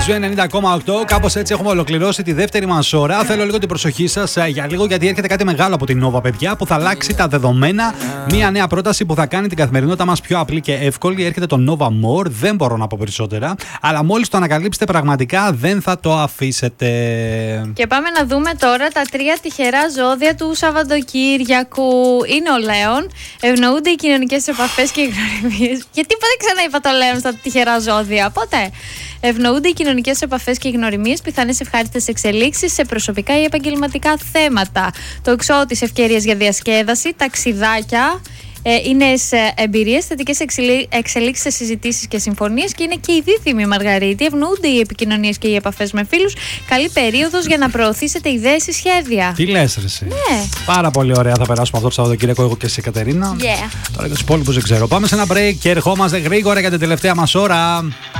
Ζου 90,8. Κάπως έτσι έχουμε ολοκληρώσει τη δεύτερη μας ώρα. Θέλω λίγο την προσοχή σας για λίγο, γιατί έρχεται κάτι μεγάλο από την Nova, παιδιά, που θα αλλάξει τα δεδομένα. Μία νέα πρόταση που θα κάνει την καθημερινότητα μας πιο απλή και εύκολη. Έρχεται το Nova More. Δεν μπορώ να πω περισσότερα. Αλλά μόλις το ανακαλύψετε, πραγματικά δεν θα το αφήσετε. Και πάμε να δούμε τώρα τα 3 τυχερά ζώδια του Σαββατοκύριακου. Είναι ο Λέων. Ευνοούνται οι κοινωνικές επαφές και οι γνωριμίες. Γιατί ποτέ ξανά είπα το Λέων στα τυχερά ζώδια? Ποτέ. Ευνοούνται οι κοινωνικές επαφές και οι γνωριμίες, πιθανές ευχάριστες εξελίξεις σε προσωπικά ή επαγγελματικά θέματα. Το Εξώδης, ευκαιρίες για διασκέδαση, ταξιδάκια. Οι νέες εμπειρίες, θετικές εξελίξεις σε συζητήσεις και συμφωνίες. Και είναι και η Δίδυμη Μαργαρίτη. Ευνοούνται οι επικοινωνίες και οι επαφές με φίλους. Καλή περίοδος για να προωθήσετε ιδέες ή σχέδια. Τι λες, ρε εσύ? Ναι. Πάρα πολύ ωραία θα περάσουμε αυτό το Σαββατοκύριακο, εγώ και εσύ, Κατερίνα. Yeah. Τώρα για τους υπόλοιπους δεν ξέρω. Πάμε σε ένα break και ερχόμαστε γρήγορα για την τελευταία μας ώρα.